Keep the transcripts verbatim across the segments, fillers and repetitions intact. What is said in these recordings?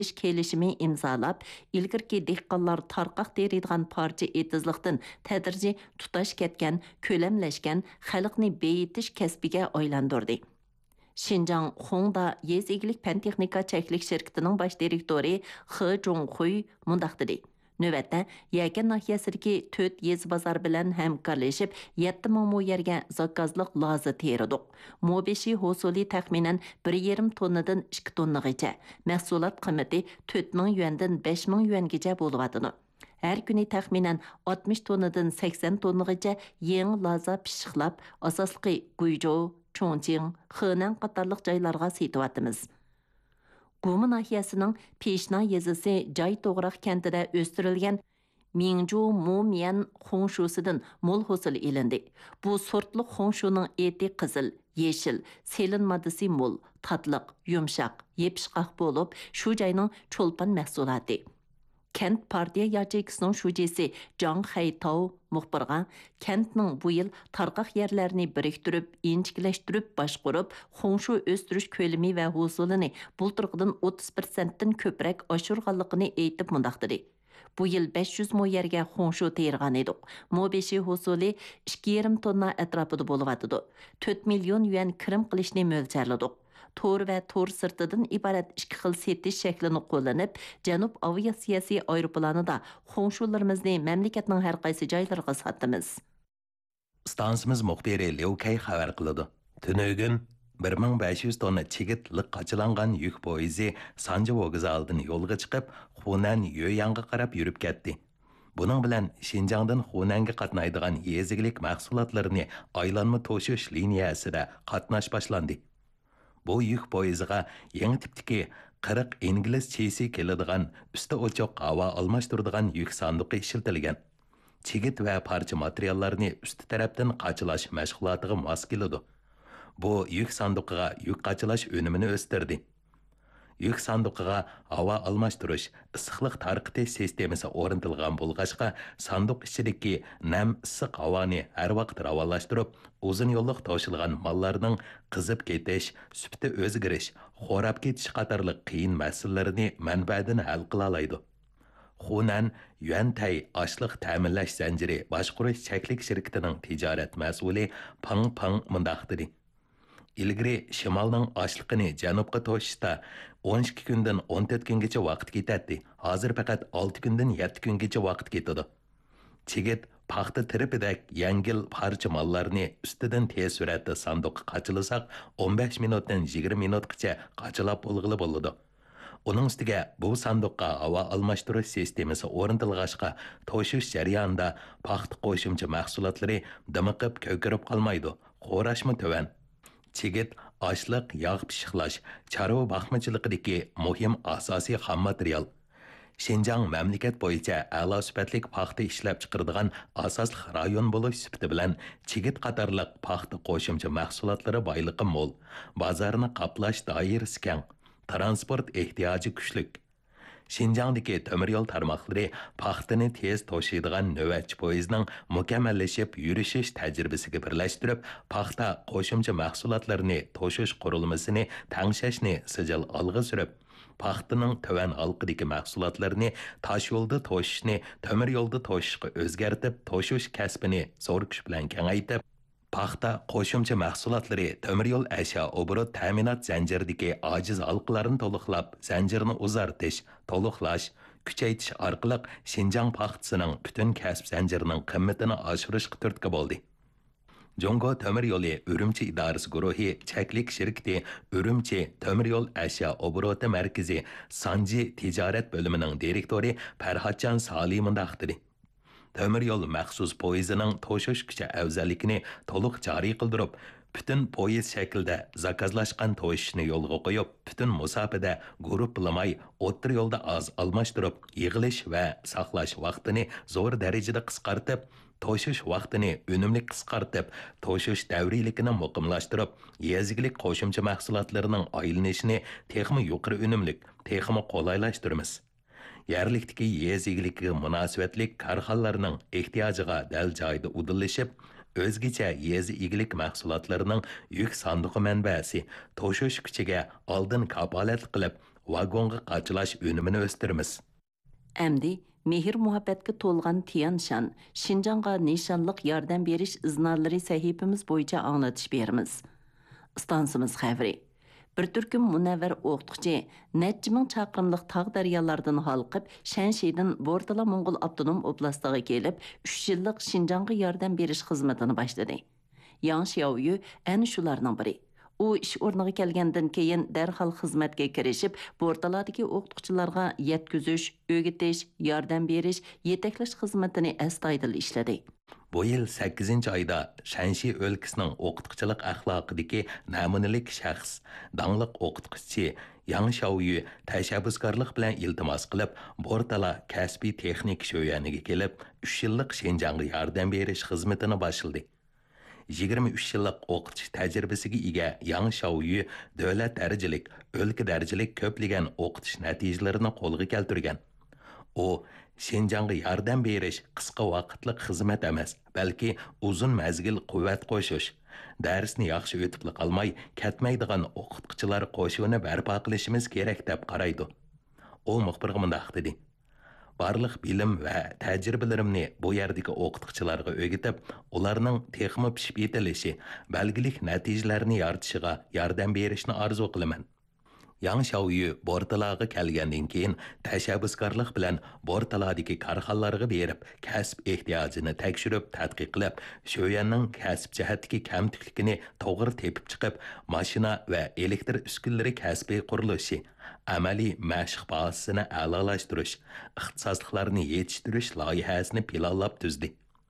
ish kelishimi imzolab, ilgirki dehqonlar tarqaq teriydigan parcha etizliqdan tadrijiy tutash ketgan, ko'lamlashgan xalqni beyitish kasbiga aylantirdi. Şinjan Xongda Yez İglik Pen Texnika Çeklik şirketining baş direktori He Zhonghui mundaq dedi. Növətdə, Yəqin nahiyəsidəki dörd yez bazar bilan həmkarlaşıb yetti ming mo yerga zakazlıq lazı teridik. Mo beşi hosuli təxminən bir yarim tonnadan ikki tonnagacha, məhsulat qiyməti dörd ming yuandan besh ming yuangacha bo'lyotidi. Hər kuni təxminən altmış tonnadan sakson tonnagacha yeni laza pishiqlab, asosliqi Guizhou, Chongqing, Henan qatarlıq joylarga setyapmiz. Gumi nahiyəsinin Peşna yezisi Jay Toğraq kentida o'stirilgan Mingzhu Mumian xongshusidan mol hosil elindi. Bu sortliq xongshuning eti qizil, yeshil, selin moddasi mol, tatliq, yumshaq, yepishqoq bo'lib, shu joyning cho'lpon mahsuloti. Kent partiya yachekisining shujisi Zhang Haitao muxbirga kentning bu yil tarqaq yerlarni biriktirib, inchiklashtirib, boshqurib, xongshu o'stirish ko'lami va hosilini bultirqidan o'ttiz prosentdan ko'proq oshirganligini aytib mundaq dedi. Bu yil besh yuz mo yerga xongshu tergan edik. Mo beshi hosili ikki yarim tonna atrofida bo'lyotidi. to'rt million yuan kirim qilishni mo'ljalladik. Tor va tor sirtidan iborat ikki xil setish shaklini qo'llanib, Janub aviatsiyasi aeroplanida xongshularimizni mamlakatning har qaysi joylariga sotamiz. Stansimiz muxbiri Liu Kay xabar qiladi. Tunugun bir ming besh yuz tonna chigit liq qachilangan yuk poyezi Sanji vokzalidan yo'lga chiqib, Xunan Yoyangga qarab yurib ketdi. Buning bilan Xinjiangdan Xunanga qatnaydigan yeziglik mahsulotlarini aylanma to'shish liniyasida qatnash boshlandi. Bu yük poyeziga yangi tipdagi qirq ingliz chesi keladigan usti o'choq havo almashtiradigan yuk sanduqi ishlatilgan. Chigit va parcha materiallarni usti tarafdan qachilash mashg'ulotiga mos keladi. Bu yuk sanduqiga yuk qachilash unumini o'stirdi. Yük sanduqiga havo almashtirish issiqlik tarqitish sistemasi o'rnatilgan bo'lg'achqa, sanduq ichidagi nam issiq havoni har vaqt ravonlashtirib, uzun yo'lliq toshilgan mallarning qizib ketish, sufti o'zgarish, xo'rab ketish qatorliq qiyin masalalarni manbadan hal qila oladi. Xunan Yuantay ashliq ta'minlash zanjiri boshqarish cheklik shirkatining tijorat mas'uli Pang Pang mundaq dedi. Ilgari shimolning ashliqini janubga to'shishda o'n ikki kundan o'n to'rt kungacha vaqt ketadi. Hozir faqat olti kundan yetti kungacha vaqt ketadi. Chigit paxta tiripidak yengil parcha mallarni ustidan tez suratda sanduqqa qachilasak o'n besh minutdan yigirma minutgacha qachilab bo'lg'ili bo'ladi. Uning ustiga bu sanduqqa havo almashtirish sistemasi o'rnatilg'achqa to'shish jarayonida paxta qo'shimcha mahsulotlari dimiqib ko'kirib qolmaydi. Xo'rashmi to'van. Chigit, ashliq, yog' pishiqlash, chorva baxmachiligidagi muhim asosiy xom material. Xinjiang mamlakat bo'yicha a'lo sifatli paxta ishlab chiqaradigan asosli rayon bo'lish sifati bilan chigit qatorliq paxta qo'shimcha mahsulotlari boyliqi mo'l, bozorni qoplash doirasi keng, transport ehtiyoji kuchli. Xinjiangdagi temir yo'l tarmoqlari paxtani tez to'shiydigan navbatchi poyezdning mukammallashib yurishish tajribasiga birlashtirib, paxta qo'shimcha mahsulotlarini to'shish qurilmasini tangshashni sijil olg'a surib, paxtaning to'van halqidagi mahsulotlarini tosh yo'lda to'shishni temir yo'lda to'shishga o'zgartib, to'shish kasbini zo'r kuch bilan kengaytirib, paxta qo'shimcha mahsulotlari temir yo'l ashyo obro ta'minot zanjiridagi ojiz halqalarni to'liqlab, zanjirni uzartish, to'liqlash, kuchaytirish orqali Xinjiang paxtasining butun kasb zanjirining qimmatini oshirishga turtki bo'ldi. Jongo temir yo'li Urumchi idorasi guruhi cheklik shirkati Urumchi temir yo'l ashyo obroti markazi Sanji tijorat bo'limining direktori Farhodjon Soliy mundaq dedi. Temir yo'l maxsus poyezining to'shish kuchi afzalligini to'liq joriy qildirib, butun poyez shaklida zakazlashgan to'shishni yo'lga qo'yib, butun musofada guruhlamay o'ttir yo'lda oz almashtirib, yig'ilish va saqlash vaqtini zo'r darajada qisqartib, to'shish vaqtini unumli qisqartib, to'shish davriyligini muqimlashtirib, yezgilik qo'shimcha mahsulotlarining aylanishini texmi yuqori unumlik, texmi qolaylashtiramiz. Yerlikdagi yezigligiga munosabatlik korxonalarning ehtiyojiga dal joyda udillashib, o'zgacha yezi iglik mahsulotlarining yuk sanduqi manbasi to'shish kuchiga oldin kapolat qilib, vagonga qachilash önümini o'stiramiz. Әмді mehr muhabbatga to'lgan Tiyanshan, Şinjanға nishonliq yordam berish iznarlari sahifamiz bo'yicha anglatish beramiz. Stansimiz xavri. Bir turkum munavvar o'qituvchi necha ming chaqirimliq tog' daryolardan halqib, Shanshidan Bortala Mo'ng'ul avtonom oblastiga kelib, uch yillik Şinjanға yordam berish xizmatini boshladi. Yang Xiaoyu ana shularning biri. U ish o'rniga kelgandan keyin darhol xizmatga kirishib, Bortaladagi o'qituvchilarga yetkazish, o'gitish, yordam berish, yetaklash xizmatini astoydil ishladi. Bu yil sakkizinchi oyda Shanxi o'lkasining o'qituvchilik axloqidagi namunalik shaxs, dangliq o'qituvchi Yang Xiaoyu tashabbuskorlik bilan iltimos qilib, Bortala kasbiy texnik sho'yaniga kelib, uch yillik Shenjanga yordam berish xizmatini boshladi. yigirma uch yillik o'qitish tajribasiga ega Yang Xiaoyu davlat darajalik, o'lka darajalik ko'plagan o'qitish natijalarini qo'lga keltirgan. U Şinjanға yordam berish qisqa vaqtlik xizmat emas, balki uzun mazgil quvvat qo'shish, darsni yaxshi o'tib qolmay ketmaydigan o'qituvchilar qo'shuvini barpo qilishimiz kerak deb qaraydi. U muxbirga mundaq dedi: Barliq bilim va tajribalarimni bu yerdagi o'qituvchilarga o'rgatib, ularning texmi pishib yetilishi, belgilik natijalarni yoritishiga yordam berishni orzu qilaman. Yang Xiaoyu Bortalaga kelgandan keyin tashabbuskorlik bilan Bortaladagi korxonalarga berib, kasb ehtiyojini tekshirib, tadqiq qilib, sho'yanning kasb jihatdagi kamtikligini to'g'ri tepib chiqib, mashina va elektr uskunalari kasbiy qurilishi, amaliy mashq bahosini a'lolashtirish, ixtisosliklarni yetishtirish loyihasini planlab tuzdi.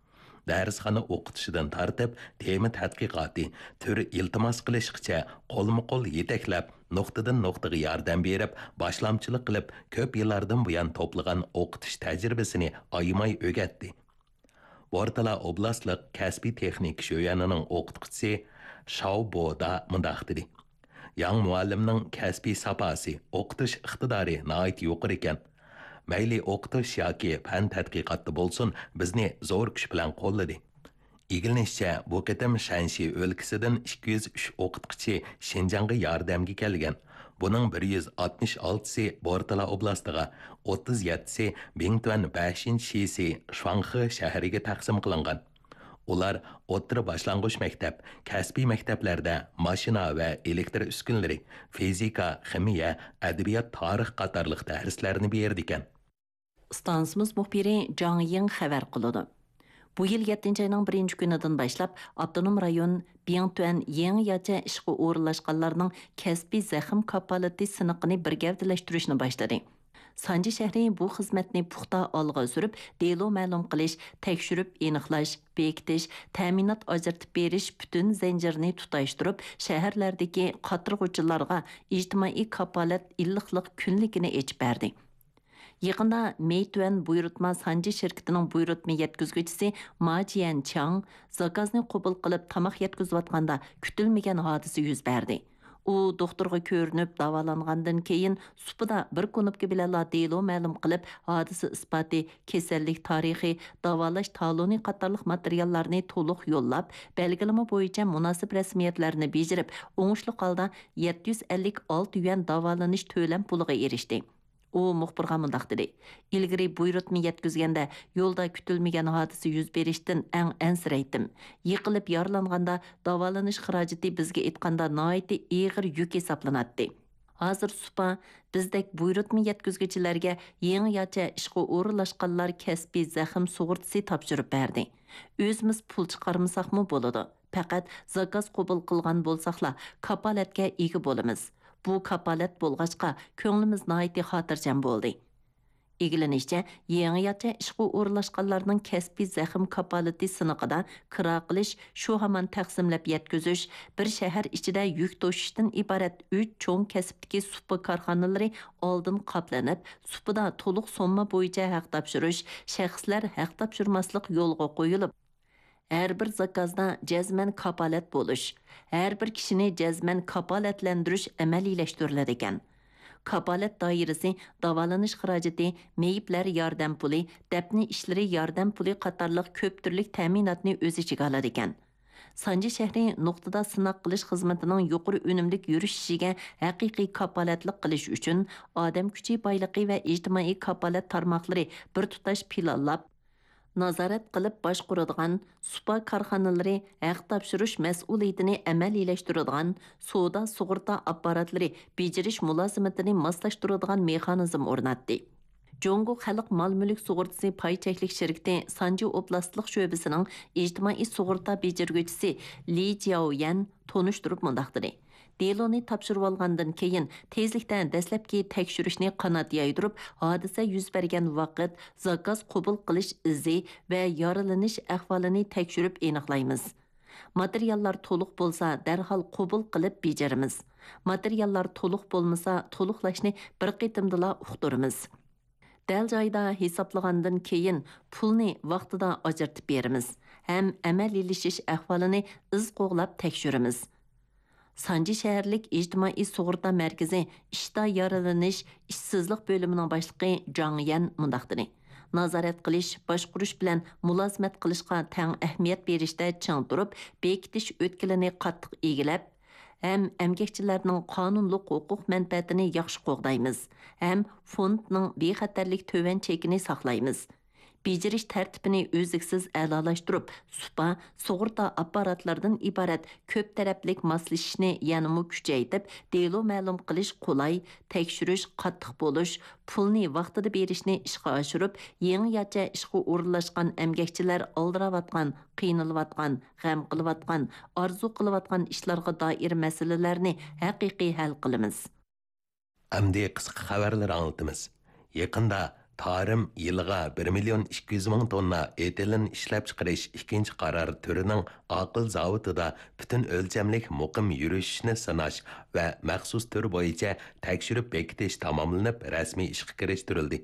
Darsxona o'qitishidan tortib, tema tadqiqoti, turi iltimos qilishgacha qo'lma-qo'l yetaklab, nuqtadan nuqtaga yordam berib, boshlamchilik qilib, ko'p yillardan buyon to'plagan o'qitish tajribasini ayamay o'rgatdi. Bortala oblastlik kasbiy texnik sho'yanining o'qituvchisi Shao Boda mundaq dedi: Yang muallimning kasbiy saposi, o'qitish iqtidori nihoyat yuqori ekan. Mayli o'qitish yoki fan tadqiqotda bo'lsin, bizni zo'r kuch bilan qo'lladi. Egilinishcha, bu qatam Shanxi o'lkasidan ikki yuz uch o'qituvchi Shenjanga yordamga kelgan. Buning bir yuz oltmish oltisi Bortala oblastiga, o'ttiz yettisi Bingtuan beshinchi Shisi Shuanghe shahriga taqsim qilingan. Ular o'rta boshlang'ich maktab, kasbiy maktablarda mashina va elektr uskunalari, fizika, ximiya, adabiyot, tarix qatorliq darslarni berdi ekan. Stansimiz muxbiri Zhang Ying xabar qiladi. Bu yil yettinchi oyning birinchi kunidan boshlab avtonom rayon Bingtuan yangi yacha ishga o'rinlashganlarning kasbiy zaxm kapolati siniqini birgavdalashtirishni boshladi. Sanji shahri bu xizmatni puxta olg'a surib, delo ma'lum qilish, tekshirib aniqlash, bekitish, ta'minot ajratib berish butun zanjirni tutashtirib, shaharlardagi qatirg'uvchilarga ijtimoiy kapolat illiqlik kunligini ochib berdi. Yaqında Meituan buyurtma Sanji şirketining buyurtma yetkazuvchisi Ma Jianchang zakazni qabul qilib tamoq yetkazayotganda kutilmagan hodisa yuz berdi. U doktorga ko'rinib davolangandan keyin supida bir kunubga bilan delo ma'lum qilib, hodisa isboti, kasallik tarixi, davolash taloni qatorliq materiallarni to'liq yo'llab, belgilama bo'yicha munosib rasmiyatlarni bejirib, o'ngishli holda yetti yuz ellik olti yuan davolanish to'lam puliga erishdi. U muxbirga mundaq dedi: "Ilgari buyurtma yetkazganda yo'lda kutilmagan hodisa yuz berishdan eng ansiraydim. Yiqilib yaralanganda davolanish xarajati bizga aytganda nihoyat og'ir yuk hisoblanadi. Hozir supa bizdek buyurtma yetkazuvchilarga yangi yacha ishga o'rinlashganlar kasbiy zaxm sug'urtasi topshirib berdi. O'zimiz pul chiqarmasaqmi bo'ladi. Faqat zakaz qabul qilgan bo'lsaqla kapolatga ega bo'lamiz. Bu kapolat bo'lg'achqa ko'nglimiz nihoyat xotirjam bo'ldi." Egilinishcha, yangi yacha ishga o'rinlashganlarning kasbiy zaxm kapolati siniqida kira qilish, shu hamon taqsimlab yetkazish, bir shahar ichida yuk to'shishdan iborat uch cho'ng kasbdagi supa korxonalari oldin qoplanib, supida to'liq somma bo'yicha haq topshirish, shaxslar haq topshirmaslik yo'lga qo'yilib, har bir zakazda jazman kapolat bo'lish, har bir kishini jazman kapolatlantirish amaliylashtiriladi ekan. Kapolat doirasi davolanish xarajati, meyiblar yordam puli, dafni ishlari yordam puli qatorliq ko'p turli ta'minotni o'z ichiga oladi ekan. Sanji shahri nuqtada sınaq qilish xizmatining yuqori unumlik yurishishiga haqiqiy kapolatlik qilish uchun odam kuchi boyligi va ijtimoiy kapolat tarmoqlari bir tutash planlab, nazorat qilib boshquradigan supa korxonalari haq topshirish mas'uliyatini amaliyylashtiradigan savdo sug'urta apparatlari bejirish mulozimatini moslashtiradigan mexanizm o'rnatdi. Jongo Xalq Mal-Mülk Sug'urtasi pay cheklik şirketi Sanji Oblastlik şöbesining ijtimoiy sug'urta bejirgüchisi Li Jiaoyan tonuşturup mundaqdiri. Deloni topshirib olgandan keyin tezlikda dastlabki tekshirishni qanot yaydirib, hodisa yuz bergan vaqt, zakaz qabul qilish izi va yoralanish ahvolini tekshirib aniqlaymiz. Materiallar to'liq bo'lsa, darhol qabul qilib bejaramiz. Materiallar to'liq bo'lmasa, to'liqlashni bir qitimdala uqtiramiz. Dal joyda hisoblagandan keyin pulni vaqtida ajratib beramiz. Ham amaliylashish ahvolini iz qo'g'lab tekshiramiz. Sanji shaharlik ijtimoiy sug'urta markazi ishda yaralanish ishsizlik bo'limining boshlig'i Jang Yan mundaqdiri. Nazorat qilish, boshqurish bilan mulozimat qilishga teng ahamiyat berishda chang turib, bekitish o'tkilini qattiq egilab, hem emgekçilerinin qanunluq huquq mənfəətini yaxşı qoğdaymiz. Hem fondның bexatarlik töven çekini saqlaymiz. Beciriş tərtibini özlüksiz əlalaşdırıb, supa, sug'urta apparatlardan ibarat köp tərəflik maslashishni yanımı küçəytib, delo ma'lum qilish qolay, tekshirish qattiq bo'lish, pulni vaqtida berishni ishga oshirib, yangi yacha ishga o'rinlashgan emgakchilar aldiravatgan, qiynalayotgan, g'am qilayotgan, orzu qilayotgan ishlarga doir masalalarni haqiqiy hal qilamiz. Amdi qisqa xabarlar anlatamiz. Yaqinda Tarım yılға bir milyon ikki yuz ming tonna etilin ishlab chiqarish ikkinchi qaror turining aql zavodida bütün o'lchamlik muqim yurishni sinash va maxsus tur bo'yicha tekshirib bekitish tamomlanib rasmiy ishga kirishtirildi.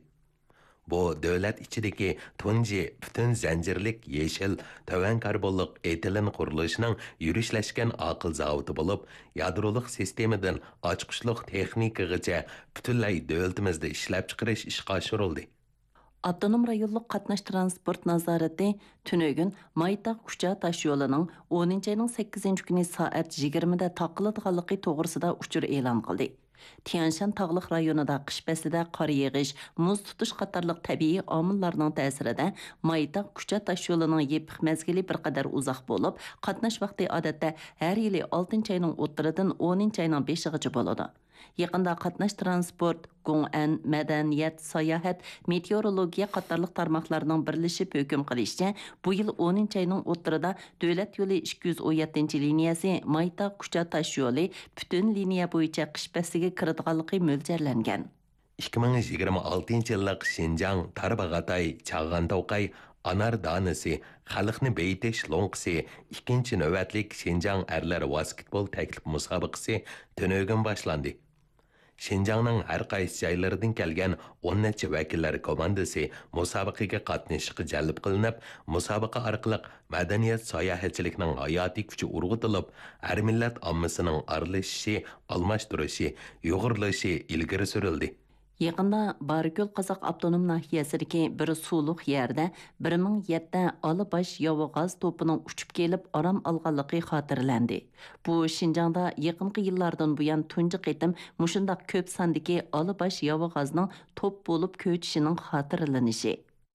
Bu davlat ichidagi tunji bütün zanjirlik yeshil tovan karbonliq etilin qurilishining yurishlashgan aql zavodi bo'lib, yadrolik sistemadan ochiqishliq texnikagacha butunlay davlatimizda ishlab chiqarish ishga oshirildi. Avtonom rayonluq qatnash transport nazorati tünögün Maytaq Kucha taş yo'lining o'ninchi ayning sakkizinchi kuni soat yigirmada taqiladiganligi to'g'risida uchur e'lon qildi. Tianshan tog'liq rayonida qish faslida qor yog'ish, muz tutish qatorliq tabiiy omillarning ta'sirida Maytaq Kucha tash yo'lining yepiq mezgili bir qadar uzoq bo'lib, qatnash vaqti odatda har yili oltinchi ayning o'ttiridan o'ninchi ayning beshigacha bo'ladi. Yaqinda qatnash transport, Gong'an, madaniyat, sayohat, meteorologiya qatorliq tarmoqlarning birlashib hukm qilishicha, bu yil o'ninchi ayning o'ttirida davlat yo'li ikki yuz o'n yettinchi liniyasi Maytaq Kucha tash yo'li butun liniya bo'yicha qish fasliga kiradiganligi mo'ljallangan. ikki ming yigirma oltinchi yillik Xinjiang Tarbag'atay Chag'antoqay Anar danisi xalqni beytish lo'nqisi ikkinchi navbatlik Xinjiang erlar basketbol taklif musobaqasi tunögün boshlandi. Xinjiangning har qaysi joylaridan kelgan o'n necha vakillar komandasi musobaqaga qatnashishga jalb qilinib, musobaqa orqali madaniyat sayohatchilikning hayotiy kuchi urg'utilib, har millat ommasining aralashishi, almashtirishi, yo'g'irlashi ilgari surildi. Yaqında Bargöl Qazaq Avtonom nahiyasidagi bir suvliq yerda bir ming yetti Alıbaş yovi g'az to'pining uchib kelib aram olganligi xotirlandi. Bu Xinjiangda yaqinqi yillardan buyon tunji qitim mushundaq ko'p sondagi Alıbaş yovi g'azning to'p bo'lib ko'chishining xotirlanishi.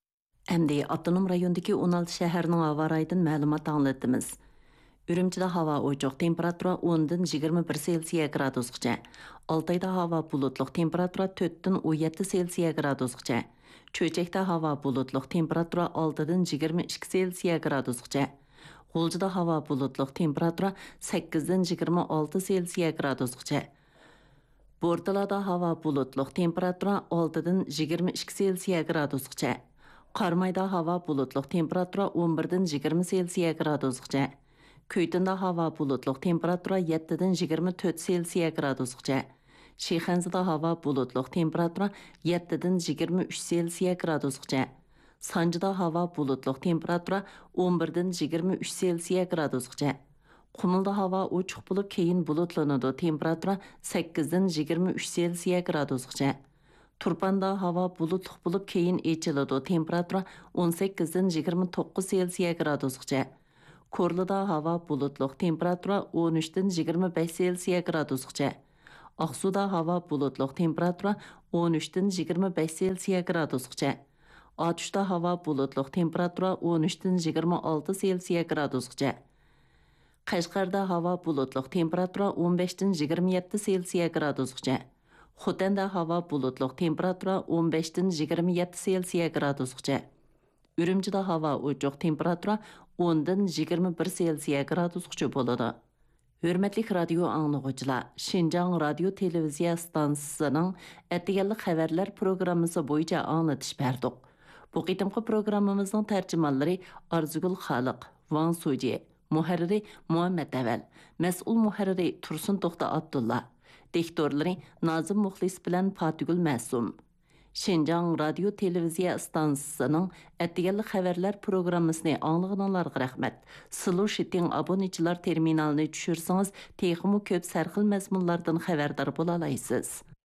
Endi avtonom rayondagi o'n olti shaharning havo rayidan ma'lumot anglatamiz. Ürümçide hava ochiq, temperatura o'ndan yigirma bir Selsiya gradusgacha. Oltayda hava bulutluq, temperatura to'rtdan o'n yetti Selsiya gradusgacha. Cho'chakda hava bulutluq, temperatura oltidan yigirma ikki Selsiya gradusgacha. G'uljida hava bulutluq, temperatura sakkizdan yigirma olti Selsiya gradusgacha. Bortalada hava bulutluq, temperatura oltidan yigirma ikki Selsiya gradusgacha. Qarmayda hava bulutluq, temperatura o'n birdan yigirma Selsiya gradusgacha. Köytünde hava bulutluq, temperatura yettidan yigirma to'rt Selsiya gradusgacha. Shixanzida hava bulutluq, temperatura yettidan yigirma uch Selsiya gradusgacha. Sanjida hava bulutluq, temperatura o'n birdan yigirma uch Selsiya gradusgacha. Qumulda hava ochiq bo'lib, keyin bulutlanadi, temperatura sakkizdan yigirma uch Selsiya gradusgacha. Turpanda hava bulutluq bo'lib, keyin echiladi, temperatura o'n sakkizdan yigirma to'qqiz Selsiya gradusgacha. Korluda hava bulutluq, temperatura on uchdan yigirma besh Selsiya gradusgacha. Aqsuda hava bulutluq, temperatura on uchdan yigirma besh Selsiya gradusgacha. Atuşda hava bulutluq, temperatura on uchdan yigirma olti Selsiya gradusgacha. Qashqarda hava bulutluq, temperatura on beshdan yigirma yetti Selsiya gradusgacha. Xotanda hava bulutluq, temperatura on beshdan yigirma yetti Selsiya gradusgacha. Ürümçida hava uçuq, temperatura ondan yigirma bir Selsiya gradusgacha bo'ladi. Hürmetlik radio anlıqçılar, Şinjan Radio Televiziya stansiyasının etigellik xəbərlər proqramısı boyunca anlatış berdik. Bu qitimqi proqramımızın tərcümanları Arzugul Xalıq, Van Suci, muharriri Muhammed Əvəl, məsul muharriri Tursun Toxta Abdullah, diktorları Nazım Muxlis bilan Fatigül Məsum. Şinjan Radio Televiziya stansiyasının etigellik xəbərlər proqramısını anlığınlarga rəhmət. Sılu Şitin aboneciler terminalını düşürseniz, texmi köp sərxil məzmunlardan xəbərdar bolalaysınız.